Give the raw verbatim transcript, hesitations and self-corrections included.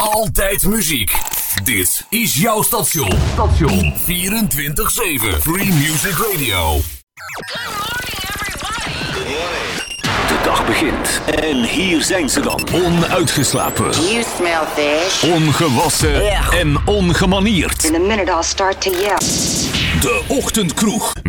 Altijd muziek. Dit is jouw station. Station vierentwintig zeven. Free Music Radio. De dag begint en hier zijn ze dan. Onuitgeslapen. You smell fish. Ongewassen Yeah. en ongemanierd. In a minute I'll start to yell. De Ochtendkroeg